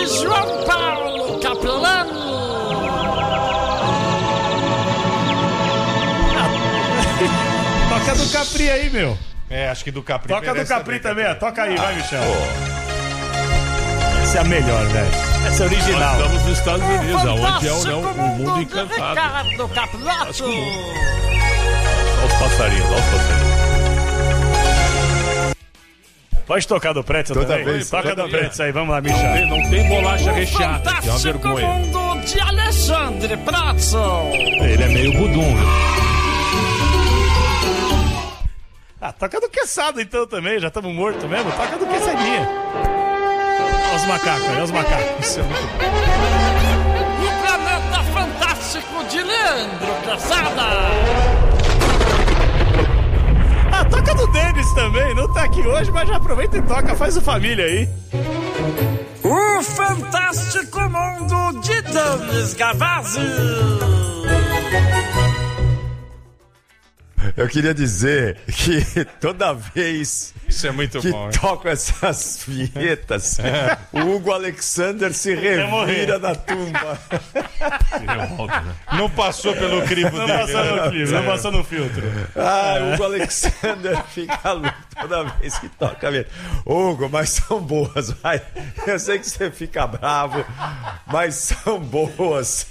de João Paulo Capelano. Toca do Capri aí, meu. Acho que do Capri. Toca do Capri também, ó. Toca aí, vai, Michel. Essa é a melhor, velho. Essa é original. Nós estamos nos Estados Unidos, aonde é o mundo encantado. Ricardo Capelato. Olha os passarinhos, olha os passarinhos. Pode tocar do Pretzel Toda também? vez, Toca toda do vez. Pretzel aí, vamos lá, Michel. Não tem bolacha recheada, que é uma Fantástico vergonha. Mundo de Alexandre Pretzel. Ele é meio budum, viu? Ah, toca do Quesada então também, já estamos mortos mesmo. Toca do Quesadinha. Olha os macacos, olha os macacos. Isso é muito bom. O Planeta Fantástico de Leandro Quesada. Ah, toca do Denis também, não tá aqui hoje, mas já aproveita e toca, faz o família aí. O Fantástico Mundo de Denis Gavazzi. Eu queria dizer que toda vez Isso é muito que bom. tocam essas vinhetas, o Hugo Alexander se revira na tumba. Não passou pelo crivo Não dele. passou no clipe, não passou no filtro. O Hugo Alexander fica louco toda vez que toca a vinheta. Hugo, mas são boas, vai. Eu sei que você fica bravo, mas são boas.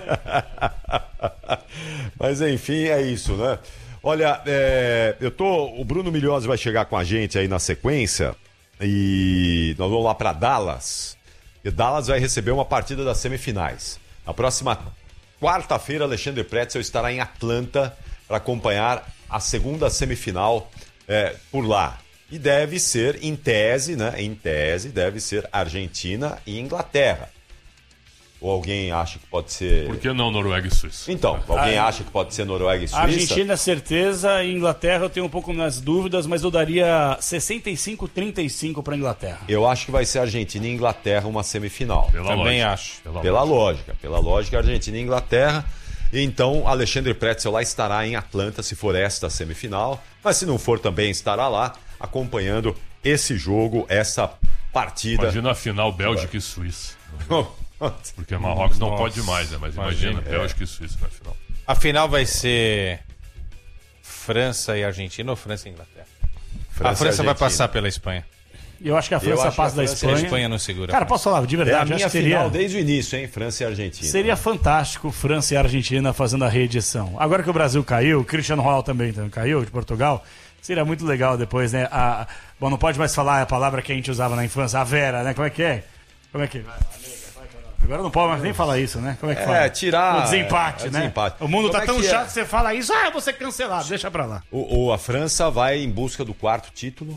Mas enfim, é isso, né? Olha, o Bruno Milhozzi vai chegar com a gente aí na sequência e nós vamos lá para Dallas. E Dallas vai receber uma partida das semifinais. Na próxima quarta-feira, Alexandre Pretzel estará em Atlanta para acompanhar a segunda semifinal por lá. E deve ser, em tese, né? Em tese, deve ser Argentina e Inglaterra. Ou alguém acha que pode ser... Por que não Noruega e Suíça? Então, alguém acha que pode ser Noruega e Suíça? Argentina, certeza. E Inglaterra, eu tenho um pouco nas dúvidas, mas eu daria 65-35 para Inglaterra. Eu acho que vai ser Argentina e Inglaterra uma semifinal. Também acho. Pela lógica, Argentina e Inglaterra. E então, Alexandre Pretzel lá estará em Atlanta, se for esta a semifinal. Mas se não for, também estará lá, acompanhando esse jogo, essa partida. Imagina a final Bélgica e Suíça. Porque Marrocos não pode mais, né? Mas imagina Bélgica e Suíça na final. A final vai ser França e Argentina ou França e Inglaterra? A França vai passar pela Espanha. Eu acho que a França passa da Espanha. A Espanha não segura. Cara, posso falar de verdade? É a eu minha acho que seria... final desde o início, hein? França e Argentina. Seria fantástico França e Argentina fazendo a reedição. Agora que o Brasil caiu, o Cristiano Ronaldo também caiu, de Portugal, seria muito legal depois, né? Bom, não pode mais falar a palavra que a gente usava na infância, a Vera, né? Como é que é? Agora não pode mais nem falar isso, né? Como é que fala? Tirar... O desempate, né? Desempate. O mundo Como tá tão que chato que você fala isso, eu vou ser cancelado, deixa pra lá. A França vai em busca do quarto título.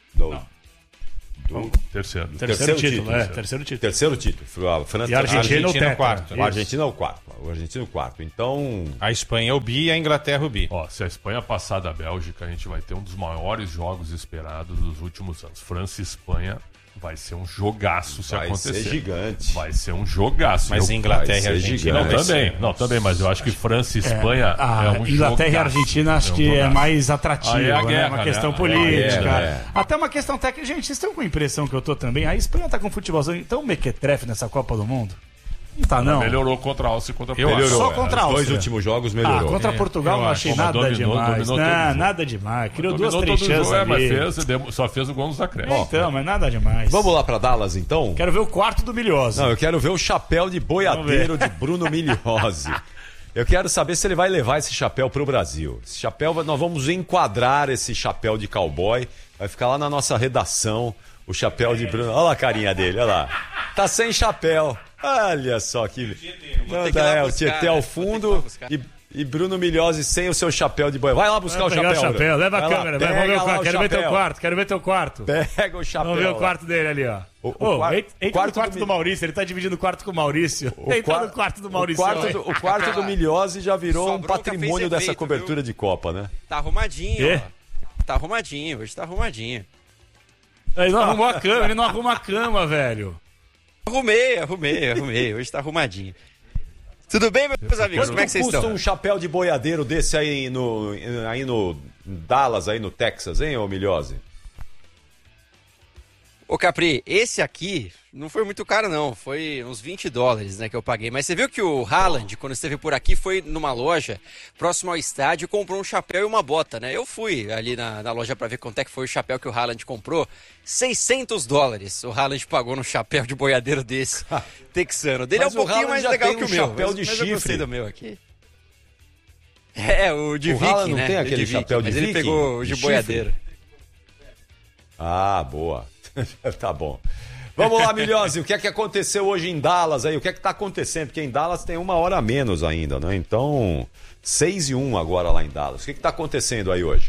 Terceiro. Terceiro título. Terceiro título. A França, E a Argentina é o quarto. A Argentina é o quarto. O Argentina é o quarto. Então... A Espanha é o bi e a Inglaterra é o bi. Ó, se a Espanha passar da Bélgica, a gente vai ter um dos maiores jogos esperados dos últimos anos. França e Espanha vai ser um jogaço se acontecer. Vai ser gigante. Vai ser um jogaço. Mas Inglaterra e Argentina Não, também, mas eu acho que França e Espanha é um jogo. Inglaterra e Argentina acho que é mais atrativo, Aí é a né? guerra, Uma questão né? política. Até uma questão técnica. Gente, vocês estão com a impressão que eu tô também? A Espanha tá com futebolzão tão mequetrefe nessa Copa do Mundo? Não tá, não. Melhorou contra a Áustria e contra a Melhorou. Só contra a Os dois Áustria. últimos jogos melhorou. Contra Portugal não achei nada demais. Não, nada demais. Criou duas, três chances ali. Mas só fez o gol nos acréscimos. Então, mas nada demais. Vamos lá para Dallas, então? Quero ver o quarto do Milhozzi. Não, eu quero ver o chapéu de boiadeiro de Bruno Milhozzi. Eu quero saber se ele vai levar esse chapéu pro Brasil. Esse chapéu, nós vamos enquadrar esse chapéu de cowboy. Vai ficar lá na nossa redação, o chapéu de Bruno. Olha lá a carinha dele, olha lá. Tá sem chapéu. Olha só que... o Tietê ao fundo e Bruno Milhozzi sem o seu chapéu de boi. Vai lá buscar o chapéu. Leva a câmera, vai, vamos ver o quarto. Quero ver teu quarto. Pega o chapéu. Vamos ver o quarto dele ali, ó. Entra no quarto do Maurício, ele tá dividindo o quarto com o Maurício. Entra no quarto do Maurício. O quarto do Milhozzi já virou um patrimônio dessa cobertura de Copa, né? Tá arrumadinho, ó. Tá arrumadinho, hoje tá arrumadinho. Ele não arrumou a cama, ele não arruma a cama, velho. Arrumei. Hoje tá arrumadinho. Tudo bem, meus amigos? Como é que vocês estão? Custa um chapéu de boiadeiro desse aí no Dallas, aí no Texas, hein, ô Milhozzi? Ô Capri, esse aqui não foi muito caro não, foi uns $20, né, que eu paguei. Mas você viu que o Haaland, quando esteve por aqui, foi numa loja próximo ao estádio, comprou um chapéu e uma bota, né? Eu fui ali na loja pra ver quanto é que foi o chapéu que o Haaland comprou. $600 o Haaland pagou num chapéu de boiadeiro desse, texano. Dele Mas é um pouquinho mais legal que o meu. Chapéu de mas chifre. Eu gostei do meu aqui. O de O Viking, Haaland não né? tem aquele chapéu de mas Viking? ele pegou o de chifre? boiadeiro. Ah, boa. Tá bom. Vamos lá, Milhose, o que é que aconteceu hoje em Dallas aí? O que é que tá acontecendo? Porque em Dallas tem 1 hora a menos ainda, né? Então, 6:01 agora lá em Dallas. O que é que tá acontecendo aí hoje?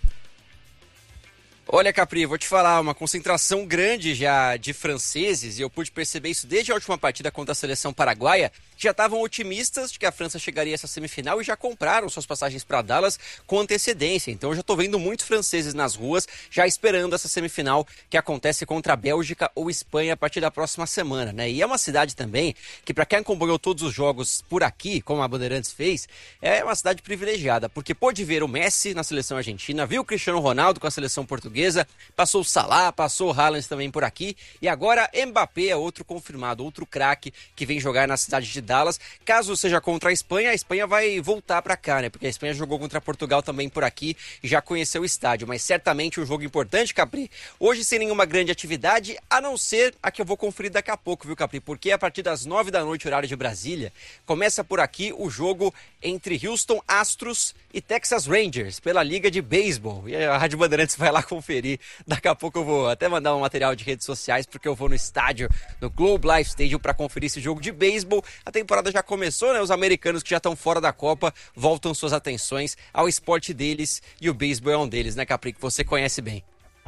Olha, Capri, vou te falar, uma concentração grande já de franceses, e eu pude perceber isso desde a última partida contra a seleção paraguaia, que já estavam otimistas de que a França chegaria a essa semifinal e já compraram suas passagens para Dallas com antecedência. Então eu já estou vendo muitos franceses nas ruas já esperando essa semifinal que acontece contra a Bélgica ou Espanha a partir da próxima semana, né? E é uma cidade também que, para quem acompanhou todos os jogos por aqui, como a Bandeirantes fez, é uma cidade privilegiada, porque pôde ver o Messi na seleção argentina, viu o Cristiano Ronaldo com a seleção portuguesa, passou o Salah, passou o Haaland também por aqui, e agora Mbappé é outro confirmado, outro craque que vem jogar na cidade de Dallas. Caso seja contra a Espanha vai voltar para cá, né? Porque a Espanha jogou contra Portugal também por aqui e já conheceu o estádio, mas certamente um jogo importante, Capri. Hoje sem nenhuma grande atividade, a não ser a que eu vou conferir daqui a pouco, viu, Capri? Porque a partir das 9 da noite, horário de Brasília, começa por aqui o jogo entre Houston Astros e Texas Rangers, pela Liga de Beisebol. E a Rádio Bandeirantes vai lá conferir. Daqui a pouco eu vou até mandar um material de redes sociais, porque eu vou no estádio, no Globe Life Stadium, para conferir esse jogo de beisebol. A temporada já começou, né? Os americanos que já estão fora da Copa voltam suas atenções ao esporte deles, e o beisebol é um deles, né, Capri? Que você conhece bem.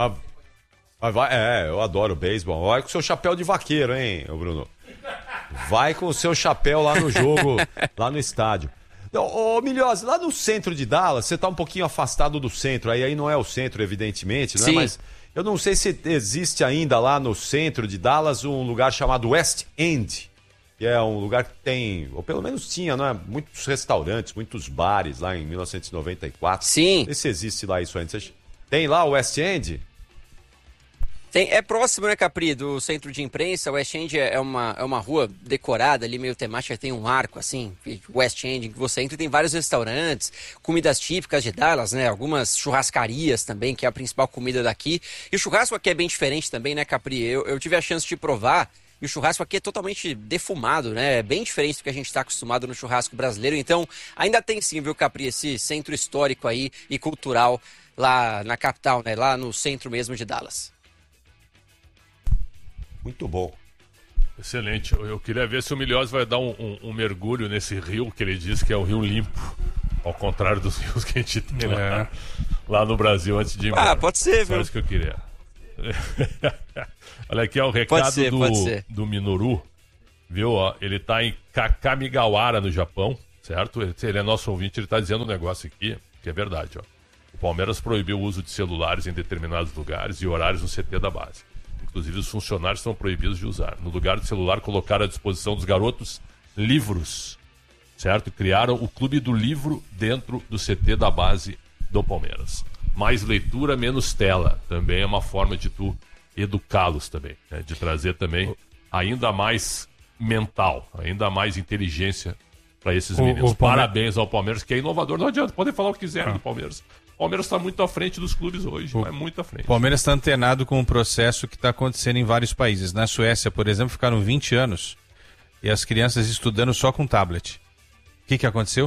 Eu adoro beisebol. Vai com o seu chapéu de vaqueiro, hein, Bruno? Vai com o seu chapéu lá no jogo, lá no estádio. Ô, Milhose, lá no centro de Dallas, você tá um pouquinho afastado do centro, aí não é o centro, evidentemente, né? Sim. Mas eu não sei se existe ainda lá no centro de Dallas um lugar chamado West End, que é um lugar que tem, ou pelo menos tinha, né? Muitos restaurantes, muitos bares lá em 1994. Sim. Não sei se existe lá isso ainda. Tem lá o West End? É próximo, né, Capri, do centro de imprensa. O West End é uma rua decorada ali, meio temática, tem um arco, assim, West End, em que você entra e tem vários restaurantes, comidas típicas de Dallas, né, algumas churrascarias também, que é a principal comida daqui. E o churrasco aqui é bem diferente também, né, Capri? Eu tive a chance de provar, e o churrasco aqui é totalmente defumado, né, é bem diferente do que a gente está acostumado no churrasco brasileiro. Então, ainda tem sim, viu, Capri, esse centro histórico aí e cultural lá na capital, né, lá no centro mesmo de Dallas. Muito bom. Excelente. Eu queria ver se o Milhose vai dar um mergulho nesse rio que ele diz que é o Rio Limpo. Ao contrário dos rios que a gente tem lá no Brasil antes de ir embora. Pode ser, viu? Só isso que eu queria. Olha aqui, o recado do Minoru. Viu? Ó, ele tá em Kakamigawara, no Japão, certo? Ele é nosso ouvinte, ele tá dizendo um negócio aqui que é verdade. Ó. O Palmeiras proibiu o uso de celulares em determinados lugares e horários no CT da base. Inclusive, os funcionários estão proibidos de usar. No lugar do celular, colocaram à disposição dos garotos livros, certo? Criaram o Clube do Livro dentro do CT da base do Palmeiras. Mais leitura, menos tela. Também é uma forma de tu educá-los também, né? De trazer também ainda mais mental, ainda mais inteligência para esses meninos. Parabéns ao Palmeiras, que é inovador. Não adianta, podem falar o que quiserem do Palmeiras. O Palmeiras está muito à frente dos clubes hoje, mas muito à frente. O Palmeiras está antenado com um processo que está acontecendo em vários países. Na Suécia, por exemplo, ficaram 20 anos e as crianças estudando só com tablet. O que aconteceu?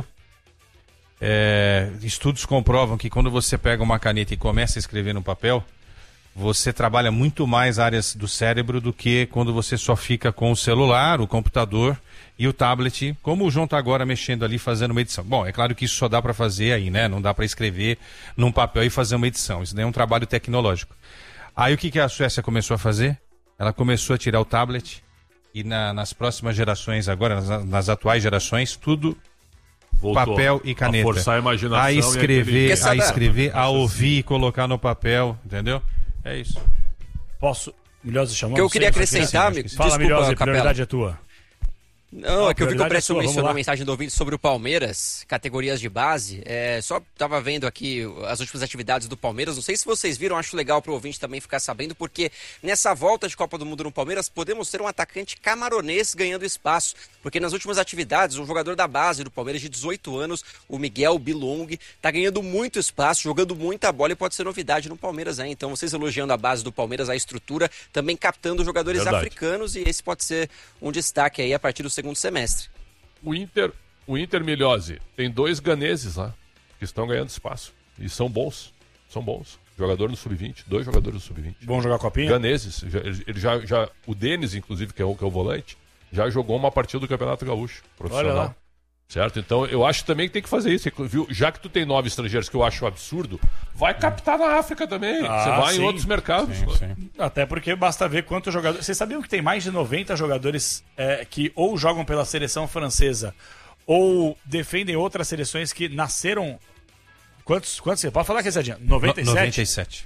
Estudos comprovam que quando você pega uma caneta e começa a escrever no papel, você trabalha muito mais áreas do cérebro do que quando você só fica com o celular, o computador e o tablet, como o João está agora mexendo ali, fazendo uma edição. Bom, é claro que isso só dá para fazer aí, né? Não dá para escrever num papel e fazer uma edição. Isso daí é um trabalho tecnológico. Aí o que a Suécia começou a fazer? Ela começou a tirar o tablet e nas próximas gerações agora, nas atuais gerações, tudo voltou, papel e caneta. A forçar a imaginação. A escrever, a ouvir e colocar no papel, entendeu? É isso. Posso? Milhose chamou? O que eu queria acrescentar, amigo. Fala, Milhose, a prioridade é tua. Não, é que eu vi que o Presto mencionou a mensagem do ouvinte sobre o Palmeiras, categorias de base. Só tava vendo aqui as últimas atividades do Palmeiras. Não sei se vocês viram, acho legal pro ouvinte também ficar sabendo, porque nessa volta de Copa do Mundo no Palmeiras, podemos ter um atacante camaronês ganhando espaço. Porque nas últimas atividades, um jogador da base do Palmeiras de 18 anos, o Miguel Bilong, tá ganhando muito espaço, jogando muita bola e pode ser novidade no Palmeiras aí. Então, vocês elogiando a base do Palmeiras, a estrutura, também captando jogadores africanos, e esse pode ser um destaque aí a partir do segundo semestre. O Inter Milhose tem 2 ganeses lá que estão ganhando espaço e são bons. Jogador no sub-20, 2 jogadores no sub-20. Bom jogar copinha? Ganeses. Ele já o Denis, inclusive, que é o volante, já jogou uma partida do Campeonato Gaúcho profissional. Olha lá. Certo? Então eu acho também que tem que fazer isso, viu? Já que tu tem 9 estrangeiros, que eu acho absurdo, vai captar na África também. Você vai em outros mercados. Sim. Até porque basta ver quantos jogadores. Vocês sabiam que tem mais de 90 jogadores que ou jogam pela seleção francesa ou defendem outras seleções que nasceram. Quantos você pode falar, Quesadinha? 97?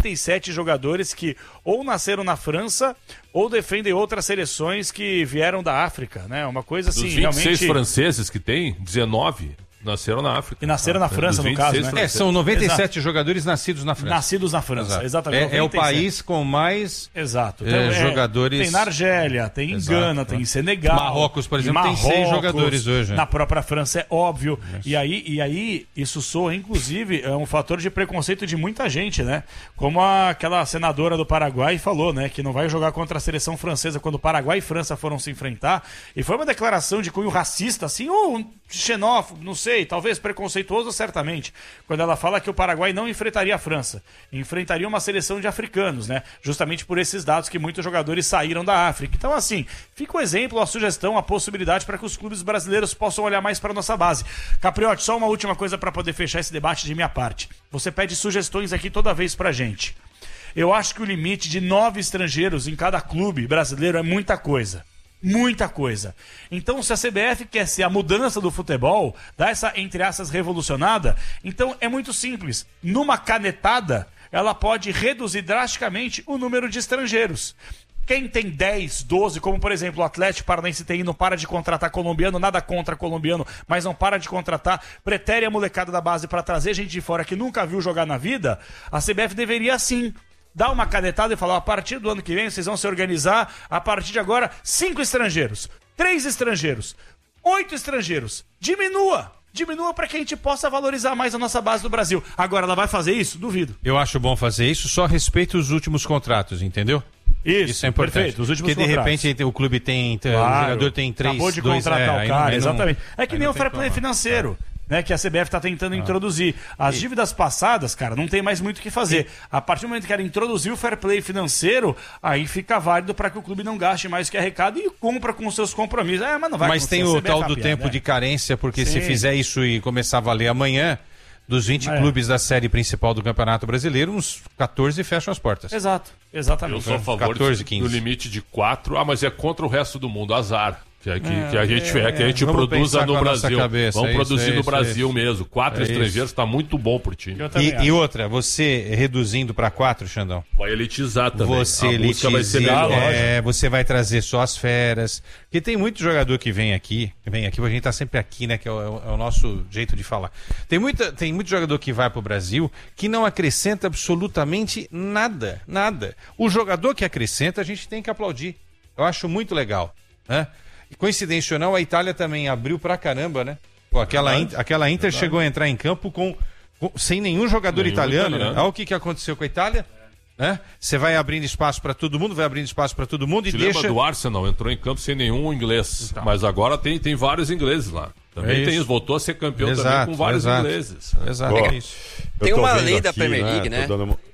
97 jogadores que ou nasceram na França ou defendem outras seleções que vieram da África, né? Uma coisa assim, dos 26 realmente... franceses que tem, 19 nasceram na África. E nasceram na França, no caso, né? São 97 jogadores nascidos na França. Nascidos na França, exatamente. É o país com mais jogadores... Tem na Argélia, tem em Gana, tem em Senegal. Marrocos, por exemplo, tem 6 jogadores hoje. Na própria França, é óbvio. E aí, isso soa, inclusive, é um fator de preconceito de muita gente, né? Como aquela senadora do Paraguai falou, né? Que não vai jogar contra a seleção francesa quando Paraguai e França foram se enfrentar. E foi uma declaração de cunho racista, assim, ou xenófobo, não sei, talvez preconceituoso, certamente, quando ela fala que o Paraguai não enfrentaria a França, enfrentaria uma seleção de africanos, né? Justamente por esses dados que muitos jogadores saíram da África. Então, assim, fica o exemplo, a sugestão, a possibilidade para que os clubes brasileiros possam olhar mais para a nossa base. Capriotti, só uma última coisa para poder fechar esse debate de minha parte. Você pede sugestões aqui toda vez pra gente. Eu acho que o limite de 9 estrangeiros em cada clube brasileiro é muita coisa. Muita coisa. Então, se a CBF quer ser a mudança do futebol, dar essa, entre aspas, revolucionada, então é muito simples. Numa canetada, ela pode reduzir drasticamente o número de estrangeiros. Quem tem 10, 12, como por exemplo o Atlético Paranaense tem, não para de contratar colombiano, nada contra colombiano, mas não para de contratar, pretere a molecada da base para trazer gente de fora que nunca viu jogar na vida, a CBF deveria sim dar uma canetada e falar, a partir do ano que vem vocês vão se organizar, a partir de agora, 5 estrangeiros, 3 estrangeiros, 8 estrangeiros, diminua para que a gente possa valorizar mais a nossa base do Brasil. Agora, ela vai fazer isso? Duvido. Eu acho bom fazer isso, só respeito os últimos contratos, entendeu? Isso é importante. Perfeito, os últimos contratos. Porque de repente o clube tem, o jogador tem 3, acabou de contratar o cara, exatamente. É que nem o fair play financeiro. Né, que a CBF está tentando introduzir. As dívidas passadas, cara, não tem mais muito o que fazer. A partir do momento que ela introduzir o fair play financeiro, aí fica válido para que o clube não gaste mais que arrecada e cumpra com os seus compromissos. Mas não vai Mas tem o tal do tempo de carência, porque se fizer isso e começar a valer amanhã, dos 20 clubes da série principal do Campeonato Brasileiro, uns 14 fecham as portas. Exato, exatamente. Eu sou a favor 14, 15. do limite de 4, mas é contra o resto do mundo, azar. Que a gente produza no Brasil. Vamos produzir no Brasil mesmo. 4 estrangeiros está muito bom pro time. E outra, você reduzindo para 4, Xandão. Vai elitizar também. Você elitiza, vai ser melhor. Você vai trazer só as feras. Porque tem muito jogador que vem aqui, porque a gente tá sempre aqui, né? Que é o nosso jeito de falar. Tem muito jogador que vai pro Brasil que não acrescenta absolutamente nada. Nada. O jogador que acrescenta, a gente tem que aplaudir. Eu acho muito legal, né? Coincidência ou não, a Itália também abriu pra caramba, né? Pô, aquela Inter chegou a entrar em campo sem nenhum jogador italiano. Né? Olha o que aconteceu com a Itália. Né? Você vai abrindo espaço pra todo mundo, e lembra do Arsenal? Entrou em campo sem nenhum inglês. Então. Mas agora tem vários ingleses lá. Também tem isso. Voltou a ser campeão também com vários ingleses. Exato. É isso. Tem uma lei da Premier League, né?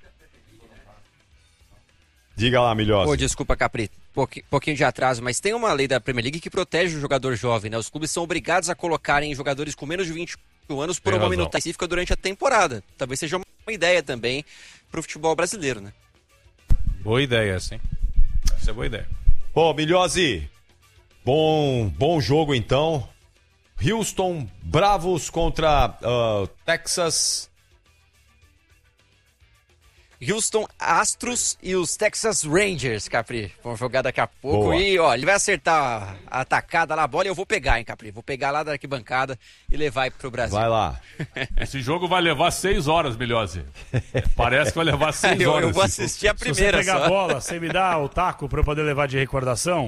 Diga lá, Milhose. Desculpa, Capri. Pouquinho de atraso, mas tem uma lei da Premier League que protege o jogador jovem, né? Os clubes são obrigados a colocarem jogadores com menos de 21 anos por uma minuta específica durante a temporada. Talvez seja uma ideia também pro futebol brasileiro, né? Boa ideia, sim. Isso é boa ideia. Bom, Milhose, bom jogo então. Houston Bravos contra Texas. Houston Astros e os Texas Rangers, Capri. Vão jogar daqui a pouco. Boa. E, ó, ele vai acertar a atacada na bola e eu vou pegar, hein, Capri? Vou pegar lá da arquibancada e levar pro Brasil. Vai lá. Esse jogo vai levar 6 horas, Milhose. Parece que vai levar 6 horas. Eu vou assistir a Se primeira você pegar só. a bola, você me dá o taco pra eu poder levar de recordação?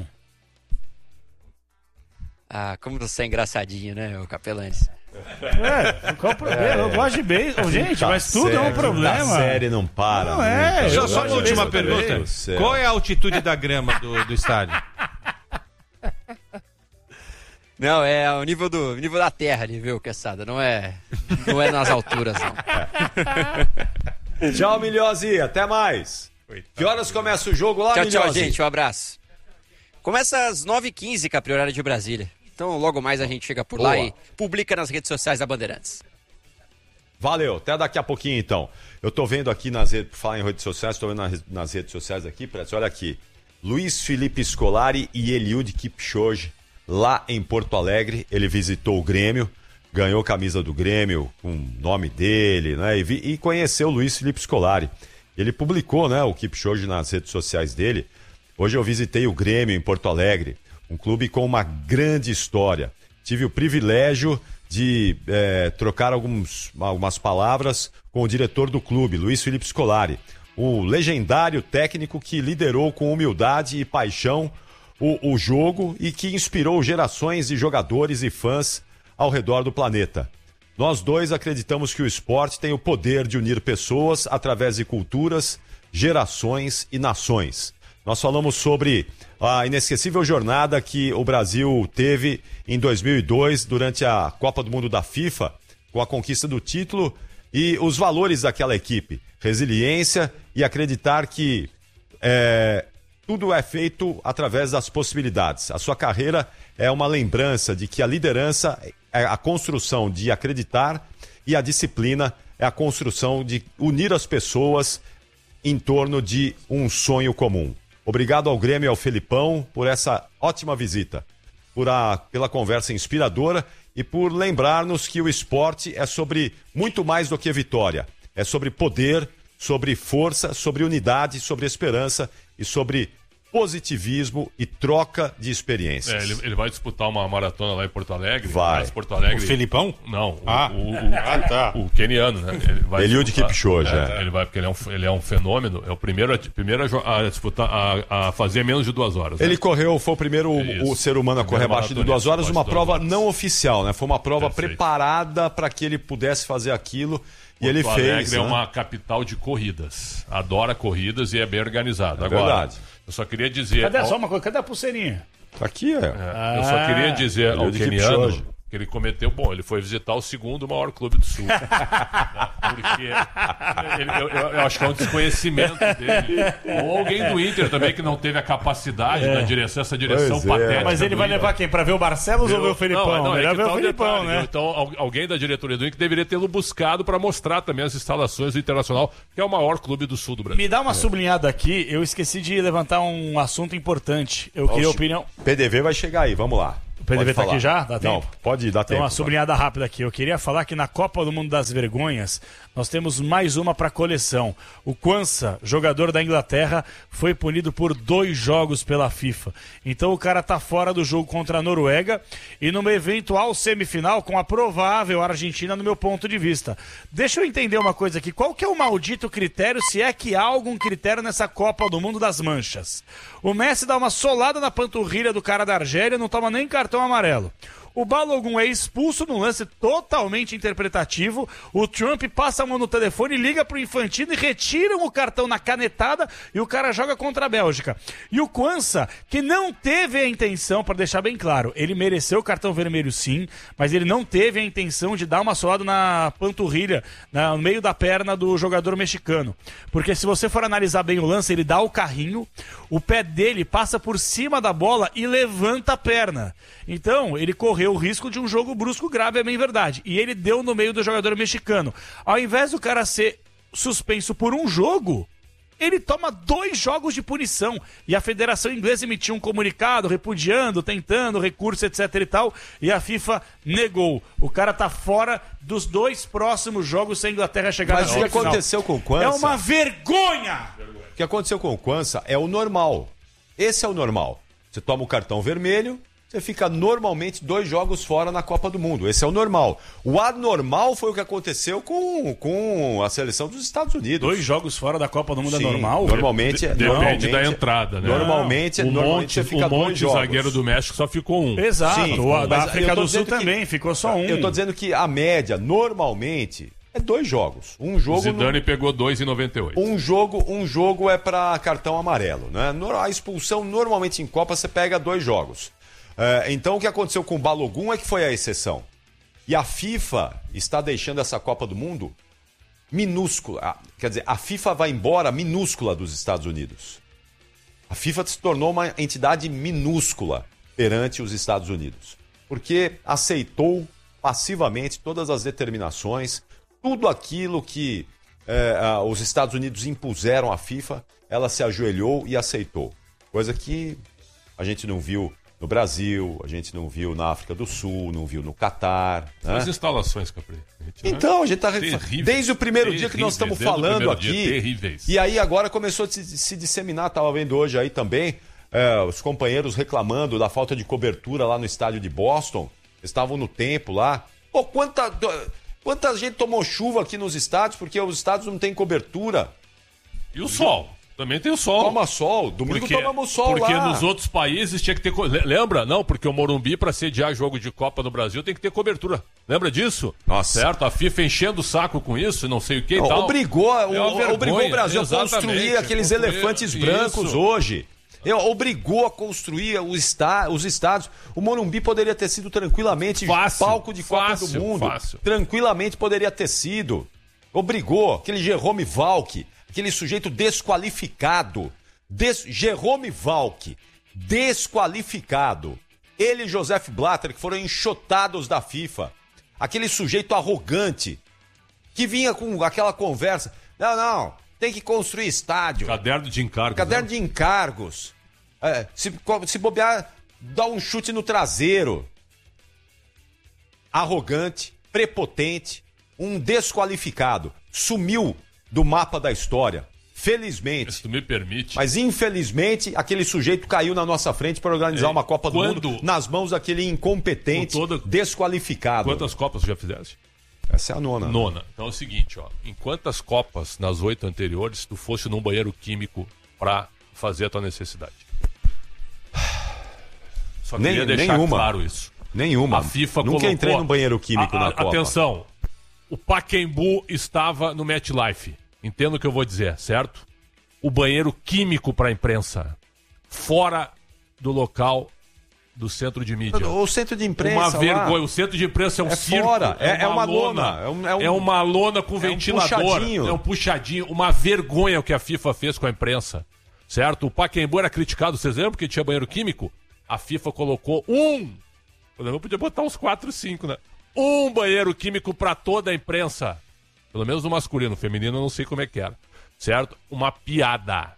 Ah, como você é engraçadinho, né, o Capelanes? Qual o problema? Eu gosto de beisebol, gente, Tá mas tudo é um sério, problema. A série não para. Não é, nunca. eu Só gosto uma de última beisebol pergunta. também. Qual é a altitude da grama do estádio? Não, é o nível da terra ali, viu, Quesada? Não é nas alturas, não. Tchau, Milhose. Até mais. Que horas começa o jogo lá, Tchau, Milhose? tchau, gente. Um abraço. Começa às 9h15, Capri, horário de Brasília. Então, logo mais a gente chega por lá e publica nas redes sociais da Bandeirantes. Valeu, até daqui a pouquinho então. Eu tô vendo aqui nas redes, por falar em redes sociais, tô vendo nas redes sociais aqui, Preto, olha aqui. Luiz Felipe Scolari e Eliud Kipchoge, lá em Porto Alegre. Ele visitou o Grêmio, ganhou camisa do Grêmio com o nome dele, né? E conheceu o Luiz Felipe Scolari. Ele publicou, né, o Kipchoge nas redes sociais dele. Hoje eu visitei o Grêmio em Porto Alegre, um clube com uma grande história. Tive o privilégio de trocar algumas palavras com o diretor do clube, Luiz Felipe Scolari, o legendário técnico que liderou com humildade e paixão o jogo e que inspirou gerações de jogadores e fãs ao redor do planeta. Nós dois acreditamos que o esporte tem o poder de unir pessoas através de culturas, gerações e nações. Nós falamos sobre a inesquecível jornada que o Brasil teve em 2002 durante a Copa do Mundo da FIFA, com a conquista do título e os valores daquela equipe. Resiliência e acreditar que tudo é feito através das possibilidades. A sua carreira é uma lembrança de que a liderança é a construção de acreditar e a disciplina é a construção de unir as pessoas em torno de um sonho comum. Obrigado ao Grêmio e ao Felipão por essa ótima visita, pela conversa inspiradora e por lembrar-nos que o esporte é sobre muito mais do que vitória. É sobre poder, sobre força, sobre unidade, sobre esperança e sobre positivismo e troca de experiências. Ele vai disputar uma maratona lá em Porto Alegre. Vai. Mas Porto Alegre... O Felipão? Não, Tá. o keniano, né? Ele vai Eliud Kipchoge, Ele vai porque ele é um fenômeno. É o primeiro a disputar, a fazer menos de 2 horas. Ele né? correu, foi o primeiro o ser humano a correr abaixo de 2 horas, uma prova não oficial, né? Foi uma prova preparada para que ele pudesse fazer aquilo. E ele Porto fez. Alegre né? é uma capital de corridas. Adora corridas e é bem organizado. Agora, verdade. eu só queria dizer... Cadê só uma coisa? Cadê a pulseirinha? Tá aqui, Eu só queria dizer ao Eliud keniano Kipchoge. que ele cometeu... Bom, ele foi visitar o segundo maior clube do Sul. Porque eu acho que é um desconhecimento dele. Ou alguém do Inter também que não teve a capacidade da direção, essa direção Pois é. patética. Mas ele do vai Inter. levar quem? Pra ver o Barcelos ou ver o Felipão? Não, Melhor é que ver tá o Felipão, detalhe, né? viu? Então, alguém da diretoria do Inter deveria tê-lo buscado para mostrar também as instalações do Internacional, que é o maior clube do sul do Brasil. Me dá uma sublinhada aqui, eu esqueci de levantar um assunto importante. Eu queria a opinião... PDV vai chegar aí, vamos lá. O PDV tá aqui já? Dá tempo? Não, pode dar Então, tempo. uma sublinhada rápida aqui. Eu queria falar que na Copa do Mundo das Vergonhas, nós temos mais uma para coleção. O Quansah, jogador da Inglaterra, foi punido por 2 jogos pela FIFA. Então o cara tá fora do jogo contra a Noruega e numa eventual semifinal com a provável Argentina, no meu ponto de vista. Deixa eu entender uma coisa aqui. Qual que é o maldito critério, se é que há algum critério nessa Copa do Mundo das Manchas? O Messi dá uma solada na panturrilha do cara da Argélia, não toma nem cartão amarelo. O Balogun é expulso num lance totalmente interpretativo. O Trump passa a mão no telefone, liga pro Infantino e retiram o cartão na canetada e o cara joga contra a Bélgica. E o Quansah, que não teve a intenção, para deixar bem claro, ele mereceu o cartão vermelho sim, mas ele não teve a intenção de dar uma solada na panturrilha, no meio da perna do jogador mexicano. Porque se você for analisar bem o lance, ele dá o carrinho, o pé dele passa por cima da bola e levanta a perna. Então, ele correu o risco de um jogo brusco grave, é bem verdade. E ele deu no meio do jogador mexicano. Ao invés do cara ser suspenso por um jogo, ele toma 2 jogos de punição. E a Federação Inglesa emitiu um comunicado repudiando, tentando, recurso, etc e tal, e a FIFA negou. O cara tá fora dos 2 próximos jogos se a Inglaterra chegar na final. Mas o que aconteceu com o Quansah... É uma vergonha! O que aconteceu com o Quansah é o normal. Esse é o normal. Você toma o cartão vermelho, você fica normalmente 2 jogos fora na Copa do Mundo. Esse é o normal. O anormal foi o que aconteceu com a seleção dos Estados Unidos. 2 jogos fora da Copa do Mundo. Sim, é normal? Normalmente Depende da entrada, né? Normalmente você fica 2 jogos. O zagueiro do México só ficou 1. Exato. Sim, o da África do Sul também ficou só 1. Eu tô dizendo que a média, normalmente, é 2 jogos. Um jogo. O Zidane pegou 2,98. Um jogo é para cartão amarelo, né? A expulsão, normalmente em Copa, você pega 2 jogos. Então o que aconteceu com o Balogun é que foi a exceção. E a FIFA está deixando essa Copa do Mundo minúscula. Quer dizer, a FIFA vai embora minúscula dos Estados Unidos. A FIFA se tornou uma entidade minúscula perante os Estados Unidos. Porque aceitou passivamente todas as determinações, tudo aquilo que os Estados Unidos impuseram à FIFA, ela se ajoelhou e aceitou. Coisa que a gente não viu no Brasil, a gente não viu na África do Sul, não viu no Catar. Né? As instalações, Capri. Então, a gente está... Desde o primeiro dia que nós estamos falando aqui. Terríveis. E aí agora começou a se disseminar, estava vendo hoje aí também, os companheiros reclamando da falta de cobertura lá no estádio de Boston. Estavam no tempo lá. Pô, quanta gente tomou chuva aqui nos estádios porque os estádios não têm cobertura. E o sol? Também tem o sol. Toma sol. Domingo tomamos sol porque lá. Porque nos outros países tinha que ter... Lembra? Não, porque o Morumbi, para sediar jogo de Copa no Brasil, tem que ter cobertura. Lembra disso? Nossa. Certo? A FIFA enchendo o saco com isso, não sei o que e tal. Obrigou o Brasil a construir aqueles elefantes brancos hoje. Obrigou a construir os estádios. O Morumbi poderia ter sido tranquilamente palco de Copa do Mundo. Tranquilamente poderia ter sido. Obrigou. Aquele Jerome Valk, aquele sujeito desqualificado. Jerome Valk, desqualificado. Ele e Joseph Blatter, que foram enxotados da FIFA. Aquele sujeito arrogante, que vinha com aquela conversa. Não, tem que construir estádio. Caderno de encargos. Caderno de encargos. Se bobear, dá um chute no traseiro. Arrogante, prepotente, um desqualificado. Sumiu do mapa da história. Felizmente. Se tu me permite. Mas infelizmente, aquele sujeito caiu na nossa frente para organizar uma Copa do Mundo nas mãos daquele incompetente, desqualificado. Quantas Copas já fizeste? Essa é a nona. Nona. Então é o seguinte, ó. Em quantas Copas, nas 8 anteriores, tu fosse num banheiro químico pra fazer a tua necessidade? Só queria deixar claro isso. Nenhuma. A FIFA Nunca colocou... entrei num banheiro químico na Copa. Atenção. O Pacaembu estava no MetLife. Entendo o que eu vou dizer, certo? O banheiro químico pra imprensa. Fora do local do centro de mídia. O centro de imprensa. Uma vergonha. O centro de imprensa é um circo. Fora. É uma lona. É uma lona com ventilador. É um puxadinho. Uma vergonha o que a FIFA fez com a imprensa. Certo? O Pacaembu era criticado. Vocês lembram que tinha banheiro químico? A FIFA colocou eu podia botar uns 4, 5, né? Um banheiro químico para toda a imprensa. Pelo menos no masculino. No feminino eu não sei como é que era. Certo? Uma piada.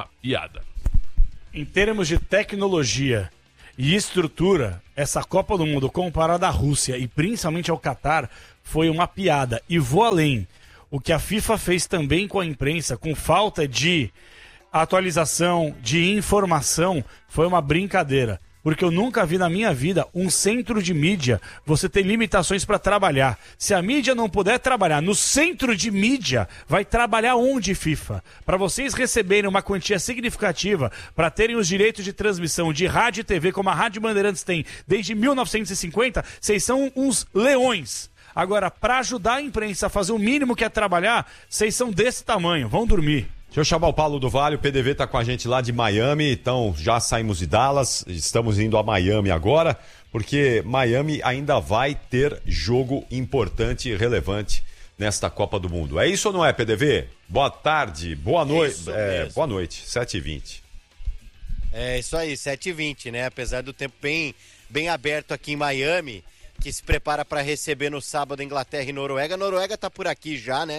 Em termos de tecnologia e estrutura, essa Copa do Mundo comparada à Rússia e principalmente ao Catar foi uma piada. E vou além. O que a FIFA fez também com a imprensa, com falta de atualização, de informação, foi uma brincadeira. Porque eu nunca vi na minha vida um centro de mídia você ter limitações para trabalhar. Se a mídia não puder trabalhar no centro de mídia, vai trabalhar onde, FIFA? Para vocês receberem uma quantia significativa para terem os direitos de transmissão de rádio e TV, como a Rádio Bandeirantes tem desde 1950, vocês são uns leões. Agora, para ajudar a imprensa a fazer o mínimo que é trabalhar, vocês são desse tamanho. Vão dormir. Deixa eu chamar o Paulo do Vale, o PDV está com a gente lá de Miami, então já saímos de Dallas, estamos indo a Miami agora, porque Miami ainda vai ter jogo importante e relevante nesta Copa do Mundo. É isso ou não é, PDV? Boa tarde, boa noite, boa noite, 7h20. É isso aí, 7h20, né? Apesar do tempo bem aberto aqui em Miami, que se prepara para receber no sábado Inglaterra e Noruega. A Noruega tá por aqui já, né?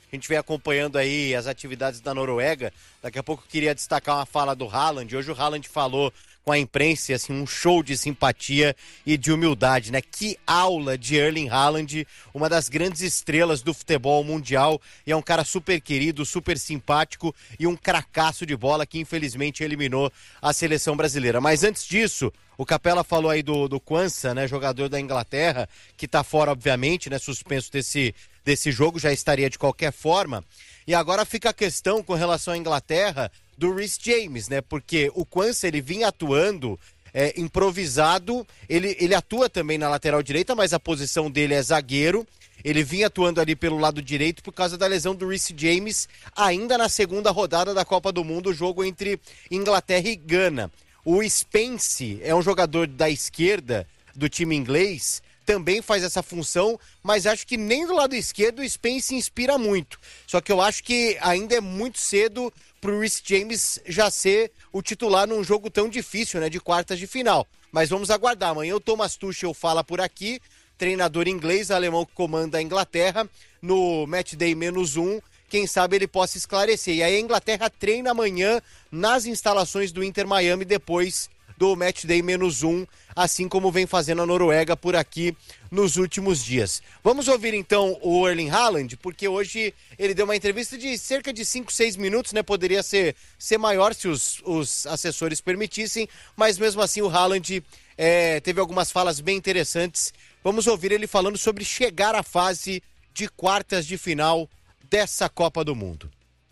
A gente vem acompanhando aí as atividades da Noruega. Daqui a pouco eu queria destacar uma fala do Haaland. Hoje o Haaland falou com a imprensa, assim, um show de simpatia e de humildade, né? Que aula de Erling Haaland, uma das grandes estrelas do futebol mundial, e é um cara super querido, super simpático e um cracaço de bola que infelizmente eliminou a seleção brasileira. Mas antes disso, o Capela falou aí do Quansah, né? Jogador da Inglaterra, que tá fora, obviamente, né? Suspenso desse jogo, já estaria de qualquer forma. E agora fica a questão com relação à Inglaterra do Reece James, né? Porque o Quansah, ele vinha atuando improvisado, ele atua também na lateral direita, mas a posição dele é zagueiro. Ele vinha atuando ali pelo lado direito por causa da lesão do Reece James, ainda na segunda rodada da Copa do Mundo, o jogo entre Inglaterra e Gana. O Spence é um jogador da esquerda do time inglês, também faz essa função, mas acho que nem do lado esquerdo o Spence inspira muito. Só que eu acho que ainda é muito cedo pro Reece James já ser o titular num jogo tão difícil, né, de quartas de final. Mas vamos aguardar. Amanhã o Thomas Tuchel fala por aqui, treinador inglês, alemão que comanda a Inglaterra, no Matchday -1, quem sabe ele possa esclarecer. E aí a Inglaterra treina amanhã nas instalações do Inter Miami, depois do Matchday -1, assim como vem fazendo a Noruega por aqui nos últimos dias. Vamos ouvir então o Erling Haaland, porque hoje ele deu uma entrevista de cerca de 5, 6 minutos, né? Poderia ser maior se os assessores permitissem, mas mesmo assim o Haaland teve algumas falas bem interessantes. Vamos ouvir ele falando sobre chegar à fase de quartas de final dessa Copa do Mundo.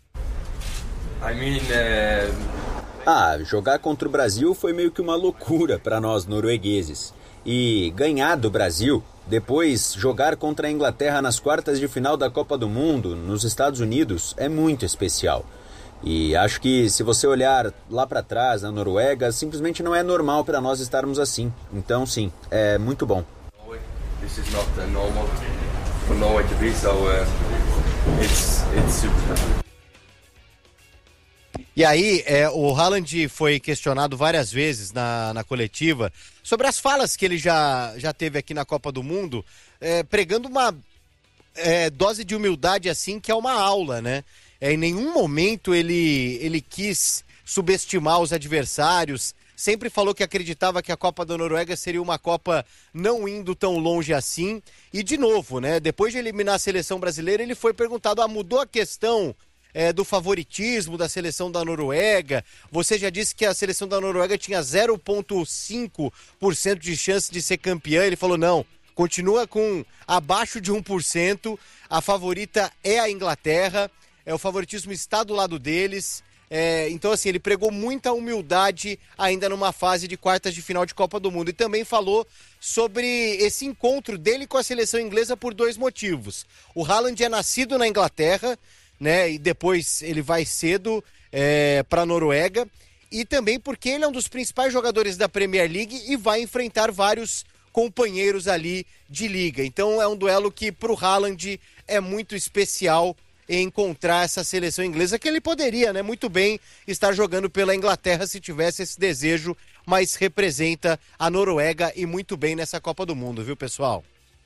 Jogar contra o Brasil foi meio que uma loucura para nós noruegueses. E ganhar do Brasil, depois jogar contra a Inglaterra nas quartas de final da Copa do Mundo, nos Estados Unidos, é muito especial. E acho que se você olhar lá para trás, na Noruega, simplesmente não é normal para nós estarmos assim. Então sim, é muito bom. This is not normal for Norway to be, so it's super. E aí, o Haaland foi questionado várias vezes na coletiva sobre as falas que ele já teve aqui na Copa do Mundo, pregando uma dose de humildade assim, que é uma aula, né? Em nenhum momento ele quis subestimar os adversários, sempre falou que acreditava que a Copa da Noruega seria uma Copa não indo tão longe assim. E de novo, né? Depois de eliminar a seleção brasileira, ele foi perguntado, mudou a questão do favoritismo da seleção da Noruega? Você já disse que a seleção da Noruega tinha 0,5% de chance de ser campeã. Ele falou, não, continua com abaixo de 1%, a favorita é a Inglaterra, o favoritismo está do lado deles. Então assim, ele pregou muita humildade ainda numa fase de quartas de final de Copa do Mundo, e também falou sobre esse encontro dele com a seleção inglesa por 2 motivos. O Haaland é nascido na Inglaterra, né? E depois ele vai cedo para a Noruega, e também porque ele é um dos principais jogadores da Premier League e vai enfrentar vários companheiros ali de liga. Então é um duelo que para o Haaland é muito especial encontrar essa seleção inglesa, que ele poderia, né, muito bem estar jogando pela Inglaterra se tivesse esse desejo, mas representa a Noruega e muito bem nessa Copa do Mundo, viu, pessoal?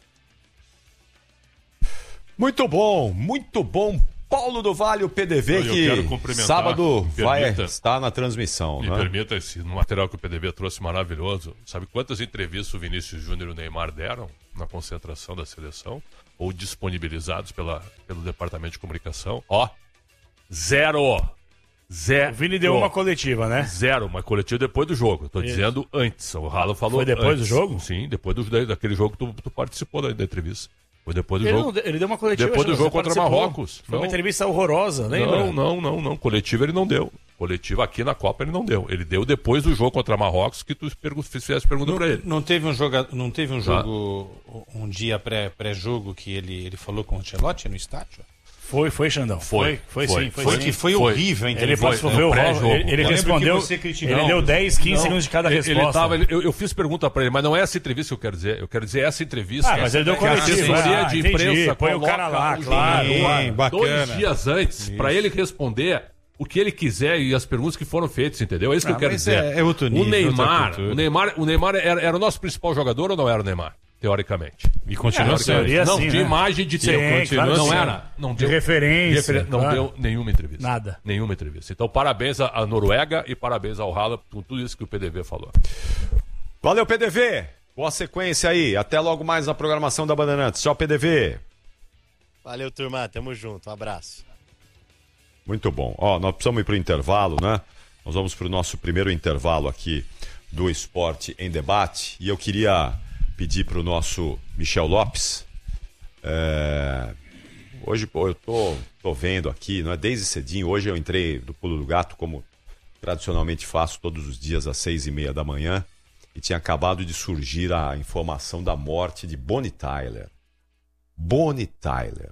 Muito bom, muito bom. Paulo do Vale, o PDV, que sábado vai estar na transmissão. Me permita, esse material que o PDV trouxe maravilhoso. Sabe quantas entrevistas o Vinícius Júnior e o Neymar deram na concentração da seleção? Ou disponibilizados pelo Departamento de Comunicação? Zero. O Vini deu uma coletiva, né? Zero, uma coletiva depois do jogo. Eu tô dizendo antes. O Haaland falou. Foi depois antes do jogo? Sim, depois daquele jogo que tu participou da entrevista. Foi depois do jogo. Ele deu uma coletiva. Depois do jogo contra Marrocos. Foi uma entrevista horrorosa, lembra? Não. Coletiva ele não deu. Coletiva aqui na Copa ele não deu. Ele deu depois do jogo contra Marrocos, que tu fizesse pergunta pra ele. Não teve um jogo, um dia pré-jogo que ele falou com o Ancelotti no estádio? Foi, Xandão. Foi sim. Que foi horrível, ele passou ele respondeu, ele deu 10, 15 segundos de cada resposta. Eu fiz pergunta pra ele, mas não é essa entrevista que eu quero dizer. Eu quero dizer essa entrevista. Mas ele deu coletiva. A assessoria de imprensa põe o cara lá, claro. Bacana. 2 dias antes, pra ele responder o que ele quiser e as perguntas que foram feitas, entendeu? É isso que eu quero dizer. É outro nível. O Neymar era o nosso principal jogador ou não era o Neymar? teoricamente. E continua sendo. Não assim, tinha né? imagem de Sim, tempo. claro, Não sim. era. Não De deu, referência. não claro. deu nenhuma entrevista. Nada. Nenhuma entrevista. Então, parabéns à Noruega e parabéns ao Haaland por tudo isso que o PDV falou. Valeu, PDV. Boa sequência aí. Até logo mais na programação da Bandeirantes. Tchau, PDV. Valeu, turma. Tamo junto. Um abraço. Muito bom. Ó, nós precisamos ir para o intervalo, né? Nós vamos para o nosso primeiro intervalo aqui do Esporte em Debate. E eu queria pedir para o nosso Michel Lopes. Hoje, pô, eu tô vendo aqui, não é? Desde cedinho. Hoje eu entrei do Pulo do Gato, como tradicionalmente faço todos os dias às 6:30 da manhã. E tinha acabado de surgir a informação da morte de Bonnie Tyler. Bonnie Tyler.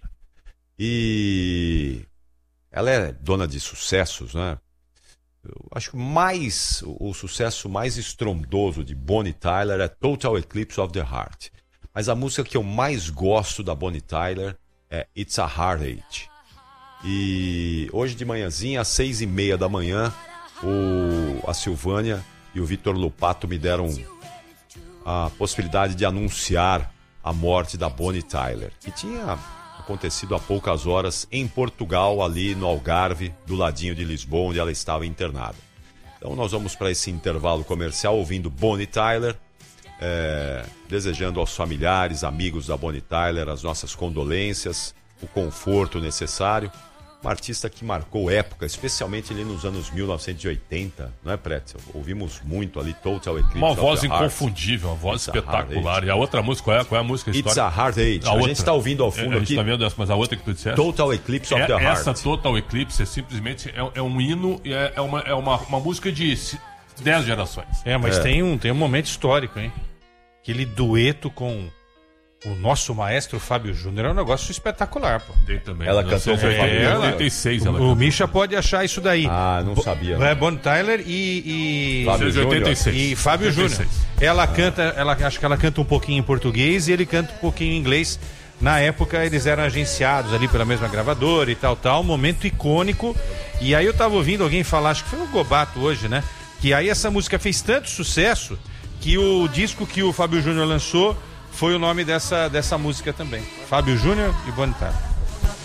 E ela é dona de sucessos, né? Eu acho que o sucesso mais estrondoso de Bonnie Tyler é Total Eclipse of the Heart. Mas a música que eu mais gosto da Bonnie Tyler é It's a Heartache. E hoje de manhãzinha, às 6:30 da manhã, a Silvânia e o Vitor Lupato me deram a possibilidade de anunciar a morte da Bonnie Tyler, que tinha acontecido há poucas horas em Portugal, ali no Algarve, do ladinho de Lisboa, onde ela estava internada. Então nós vamos para esse intervalo comercial ouvindo Bonnie Tyler, desejando aos familiares, amigos da Bonnie Tyler as nossas condolências, o conforto necessário. Uma artista que marcou época, especialmente ali nos anos 1980, não é, Pretzel? Ouvimos muito ali Total Eclipse Uma of voz the Heart. inconfundível, uma voz It's a espetacular. E a outra música, qual é a música histórica? It's a Heartache. A gente está ouvindo ao fundo a gente aqui. Tá vendo essa, mas a outra que tu disseste? Total Eclipse of the Heart. Essa Total Eclipse é simplesmente um hino, é uma música de 10 gerações. Mas tem um momento histórico, hein? Aquele dueto com o nosso maestro Fábio Júnior é um negócio espetacular, pô. Tem também. Ela cantou com o Fábio Júnior? 86 ela O cantou. Misha pode achar isso daí. Ah, não sabia. É Bonnie Tyler e Fábio Júnior. 86. E Fábio Júnior. Ela canta, acho que ela canta um pouquinho em português e ele canta um pouquinho em inglês. Na época eles eram agenciados ali pela mesma gravadora e tal, um momento icônico. E aí eu tava ouvindo alguém falar, acho que foi o Gobato hoje, né? Que aí essa música fez tanto sucesso que o disco que o Fábio Júnior lançou foi o nome dessa música também. Fábio Júnior e Bonnie Tyler.